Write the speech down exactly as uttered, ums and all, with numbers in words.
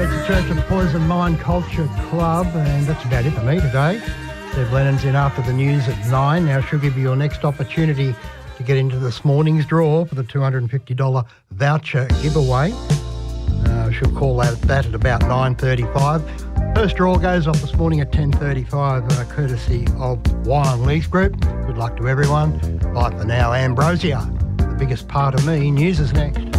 It's the Church of Poison Mind Culture Club, and that's about it for me today. Deb Lennon's in after the news at nine. Now she'll give you your next opportunity to get into this morning's draw for the two hundred fifty dollars voucher giveaway. Uh, she'll call out that at about nine thirty-five. First draw goes off this morning at ten thirty-five, uh, courtesy of Wyong Lease Group. Good luck to everyone. Bye for now. Ambrosia, the biggest part of me. News is next.